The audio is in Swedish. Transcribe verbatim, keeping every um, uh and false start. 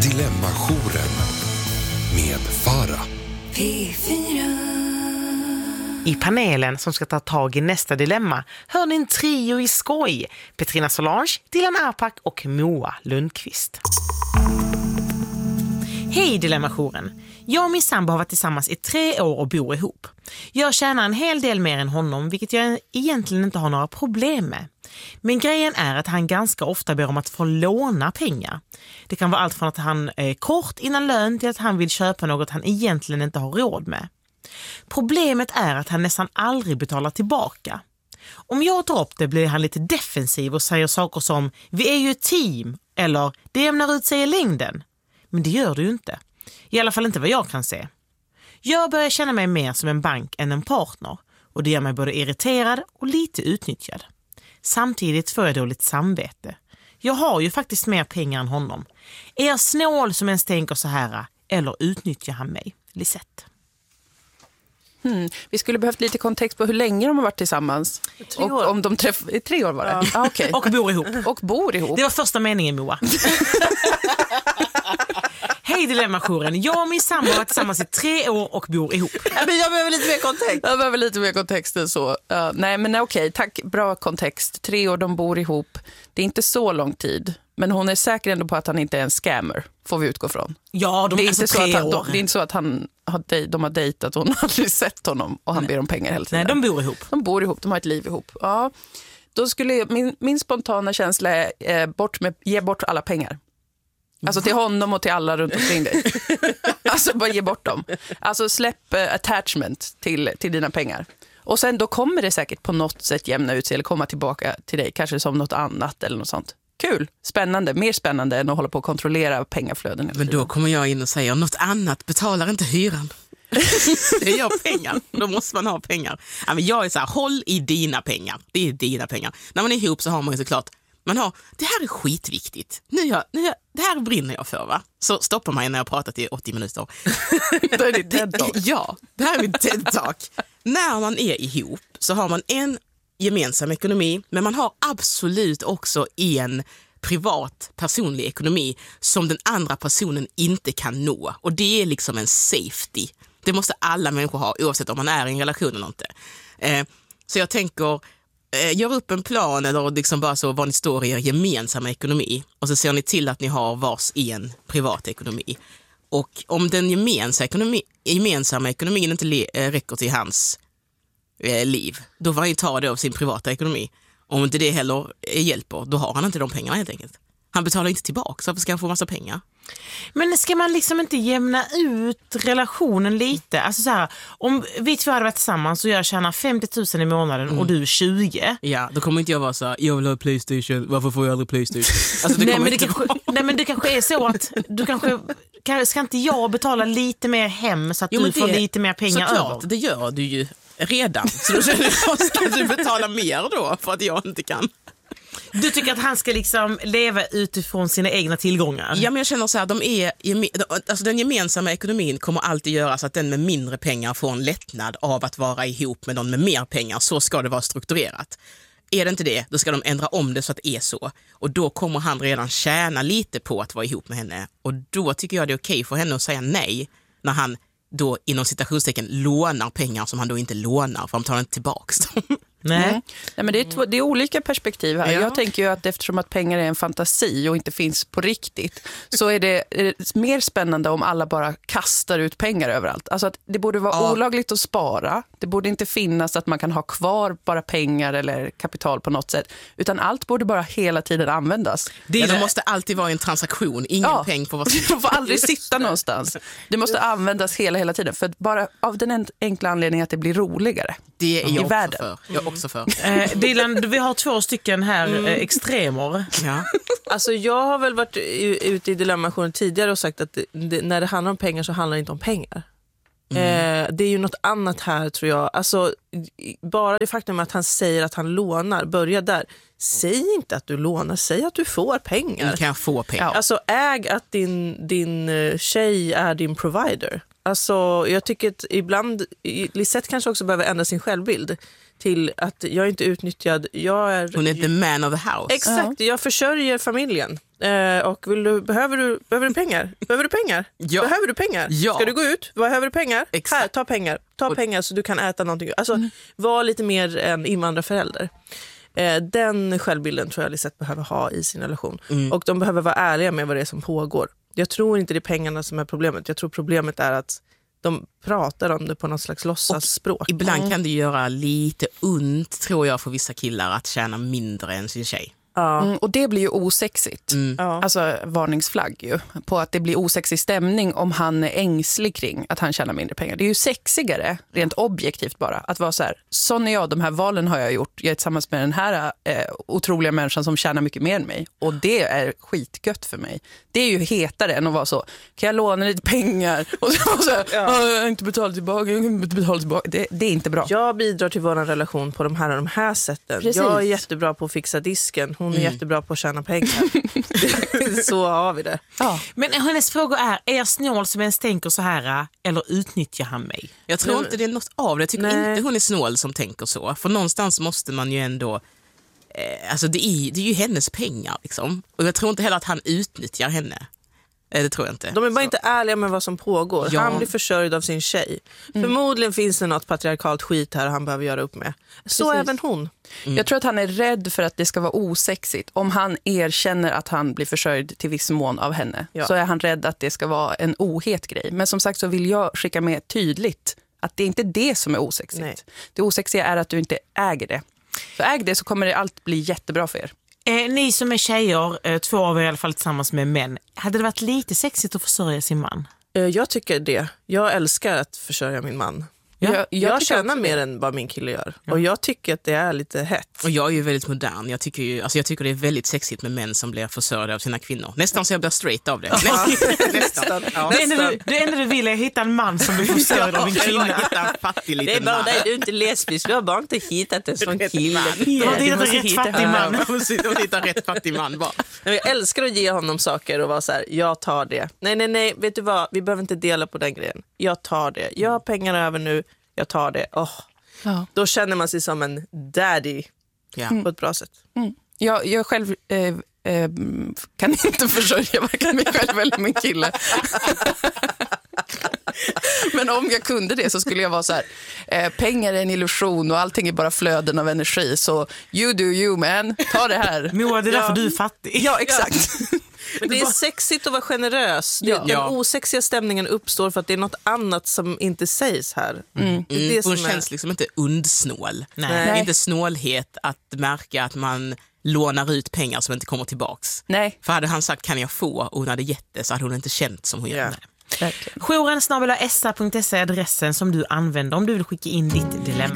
Dilemmajouren med Farah. P fyra. I panelen som ska ta tag i nästa dilemma hör ni en trio i skoj. Petrina Solange, Dilan Arpak och Moa Lundqvist. Hej Dilemmajouren. Jag och min sambo har varit tillsammans i tre år och bor ihop. Jag tjänar en hel del mer än honom, vilket jag egentligen inte har några problem med. Men grejen är att han ganska ofta ber om att få låna pengar. Det kan vara allt från att han är kort innan lön till att han vill köpa något han egentligen inte har råd med. Problemet är att han nästan aldrig betalar tillbaka. Om jag tar upp det blir han lite defensiv och säger saker som "vi är ju ett team" eller "det jämnar ut sig i längden". Men det gör det ju inte. I alla fall inte vad jag kan se. Jag börjar känna mig mer som en bank än en partner och det gör mig både irriterad och lite utnyttjad. Samtidigt får jag dåligt samvete. Jag har ju faktiskt mer pengar än honom. Är jag snål som ens tänker så här eller utnyttjar han mig? Lisette. Hmm. Vi skulle behövt lite kontext på hur länge de har varit tillsammans. Tre år. Och om de träff... Tre år var det? Ja. Ah, okay. Och bor ihop. Och bor ihop. Det var första meningen, Moa. Hej Dilemmajouren. Jag och min sambo har varit tillsammans i tre år och bor ihop. Men jag behöver lite mer kontext. Jag behöver lite mer kontext än så. Uh, nej, men okej. Okay, tack. Bra kontext. Tre år, de bor ihop. Det är inte så lång tid. Men hon är säker ändå på att han inte är en scammer. Får vi utgå från. Ja, de det är alltså inte så tre att han, år. de, det är inte så att han har, dej, de har dejtat och hon har aldrig sett honom. Och han Nej. ber om pengar hela tiden. Nej, de bor ihop. De bor ihop. De har ett liv ihop. Ja. Då skulle jag, min, min spontana känsla är eh, bort med, ge bort alla pengar. Alltså till honom och till alla runt omkring dig. Alltså bara ge bort dem. Alltså släpp uh, attachment till, till dina pengar. Och sen då kommer det säkert på något sätt jämna ut sig eller komma tillbaka till dig. Kanske som något annat eller något sånt. Kul, spännande, mer spännande än att hålla på och kontrollera pengaflöden. Men då kommer jag in och säger något annat betalar inte hyran. Det gör pengar, då måste man ha pengar. Ja, men jag är så här, håll i dina pengar. Det är dina pengar. När man är ihop så har man ju såklart man har, det här är skitviktigt. Nu jag, nu jag, det här brinner jag för, va? Så stoppar man när jag har pratat i åttio minuter. Då är det TED-talk. Ja, det här är min TED-talk. När man är ihop så har man en gemensam ekonomi, men man har absolut också en privat personlig ekonomi som den andra personen inte kan nå. Och det är liksom en safety. Det måste alla människor ha, oavsett om man är i en relation eller inte. Eh, så jag tänker... Gör upp en plan eller liksom bara så var ni står i er gemensamma ekonomi och så ser ni till att ni har vars en privat ekonomi. Och om den gemensamma, ekonomi, gemensamma ekonomin inte le, räcker till hans eh, liv, då får han ta det av sin privata ekonomi. Om inte det heller hjälper, då har han inte de pengarna helt enkelt. Han betalar inte tillbaka, så varför ska han få massa pengar? Men ska man liksom inte jämna ut relationen lite? Alltså så här, om vi två hade varit tillsammans och jag tjänar femtio tusen i månaden mm. och du tjugo. Ja, då kommer inte jag vara så här, jag vill ha PlayStation, varför får jag aldrig PlayStation? Alltså, det nej, men det inte kanske, nej men det kanske är så att du kanske, ska inte jag betala lite mer hem så att jo, du det, får lite mer pengar såklart, över? Det gör du ju redan. Så då känner jag, ska du betala mer då för att jag inte kan? Du tycker att han ska liksom leva utifrån sina egna tillgångar? Ja, men jag känner så här, de är, alltså den gemensamma ekonomin kommer alltid göra så att den med mindre pengar får en lättnad av att vara ihop med någon med mer pengar. Så ska det vara strukturerat. Är det inte det, då ska de ändra om det så att det är så. Och då kommer han redan tjäna lite på att vara ihop med henne. Och då tycker jag det är okej för henne att säga nej när han då inom citationstecken lånar pengar som han då inte lånar, för han tar inte tillbaka dem. Nej. Mm. Nej, men det är, två, det är olika perspektiv här. Ja. Jag tänker ju att eftersom att pengar är en fantasi och inte finns på riktigt, så är det, är det mer spännande om alla bara kastar ut pengar överallt. Alltså att det borde vara ja. olagligt att spara. Det borde inte finnas att man kan ha kvar bara pengar eller kapital på något sätt. Utan allt borde bara hela tiden användas. Det, ja, det måste alltid vara en transaktion. Ingen ja. peng får vara... Du får aldrig sitta någonstans. Det måste användas hela, hela tiden. För bara av den enkla anledningen att det blir roligare. Det är jag i också världen. för. Jag också för. Eh, Dilan, vi har två stycken här mm. eh, extremer. Ja. Alltså jag har väl varit ute i Dilemmajouren tidigare och sagt att det, det, när det handlar om pengar så handlar det inte om pengar. Mm. Eh, det är ju något annat här tror jag. Alltså bara det faktum att han säger att han lånar, börja där. Säg inte att du lånar, säg att du får pengar. Du kan få pengar. Ja. Alltså äg att din, din tjej är din provider. Alltså jag tycker att ibland, Lisette kanske också behöver ändra sin självbild. till att jag är inte utnyttjad. Jag är, Hon är the man of the house. Exakt, jag försörjer familjen. Eh, och vill du, behöver, du, behöver du pengar? Behöver du pengar? Ja. Behöver du pengar? Ja. Ska du gå ut? Behöver du pengar? Exakt. Här, ta pengar. Ta Och- pengar så du kan äta någonting. Alltså, var lite mer en invandrarförälder. Eh, den självbilden tror jag Lisette behöver ha i sin relation. Mm. Och de behöver vara ärliga med vad det är som pågår. Jag tror inte det är pengarna som är problemet. Jag tror problemet är att de pratar om det på något slags låtsasspråk. Ibland kan det göra lite ont, tror jag, för vissa killar att tjäna mindre än sin tjej. Ja. Mm, och det blir ju osexigt. Ja. Alltså varningsflagg ju. På att det blir osexig stämning om han är ängslig kring att han tjänar mindre pengar. Det är ju sexigare, rent objektivt bara, att vara så här: sån är jag, de här valen har jag gjort. Jag är tillsammans med den här eh, otroliga människan som tjänar mycket mer än mig. Och det är skitgött för mig. Det är ju hetare än att vara så: kan jag låna lite pengar? Och så, och så här, Ja. jag har inte betalat tillbaka, jag har inte betalat tillbaka. Det, det är inte bra. Jag bidrar till vår relation på de här och de här sätten. Precis. Jag är jättebra på att fixa disken. Hon är jättebra på att tjäna pengar. Så har vi det. Ja. Men hennes fråga är, är jag snål som ens tänker så här eller utnyttjar han mig? Jag tror Nej, inte det är något av det. Jag tycker nej. inte hon är snål som tänker så. För någonstans måste man ju ändå... Eh, alltså det är, det är ju hennes pengar liksom. Och jag tror inte heller att han utnyttjar henne. Eh, det tror jag inte. De är bara inte ärliga med vad som pågår. Ja. Han blir försörjd av sin tjej. Förmodligen finns det något patriarkalt skit här han behöver göra upp med. Så Precis. även hon. Jag tror att han är rädd för att det ska vara osexigt. Om han erkänner att han blir försörjd till viss mån av henne, Ja. så är han rädd att det ska vara en ohet grej. Men som sagt så vill jag skicka med tydligt att det är inte det som är osexigt. Nej. Det osexiga är att du inte äger det. Så äg det, så kommer det allt bli jättebra för er. Eh, ni som är tjejer, eh, två av er i alla fall tillsammans med män, hade det varit lite sexigt att försörja sin man? Eh, Jag tycker det. Jag älskar att försörja min man. Jag, Jag, jag tycker tjänar också mer det. än vad min kille gör. Och jag tycker att det är lite hett. Och jag är ju väldigt modern. Jag tycker, ju, alltså jag tycker det är väldigt sexigt med män som blir försörjda av sina kvinnor. Nästan så jag blir straight av det. Nästan. Nästan. Ja. Det enda du, det enda du vill är att hitta en man som blir försörjd av en Jag vill bara kvinna. hitta en fattig liten man. du är inte lesbisk. Du har bara inte hittat en sån Du har hittat en rätt fattig man. Ja, precis. Jag hittar rätt fattig man bara. Men jag älskar att ge honom saker och vara så här: jag tar det. Nej, nej, nej, vet du vad? Vi behöver inte dela på den grejen. Jag tar det. Jag har pengar över nu. Jag tar det. Oh. Ja. Då känner man sig som en daddy Ja. på ett bra sätt. Mm. Jag, jag själv eh, eh, kan inte försörja varken mig själv eller min kille. Men om jag kunde det så skulle jag vara så här: eh, pengar är en illusion och allting är bara flöden av energi. Så you do you, man. Ta det här. Moa, det är därför Ja. du är fattig. Ja, exakt. Men det är sexigt att vara generös. Det, Ja. Den Ja. osexiga stämningen uppstår för att det är något annat som inte sägs här. Mm. Det är det Mm, som hon är... känns liksom inte undsnål. Nej. Det är Nej. inte snålhet att märka att man lånar ut pengar som inte kommer tillbaks. Nej, För hade han sagt kan jag få och hon hade gett det så hade hon inte känt som hon gör. Ja. Nej. verkligen. Jouren snabel-a essa punkt se är adressen som du använder om du vill skicka in ditt dilemma.